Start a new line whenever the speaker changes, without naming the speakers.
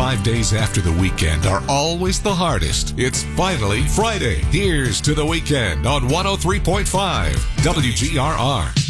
5 days after the weekend are always the hardest. It's finally Friday. Here's to the weekend on 103.5 WGRR.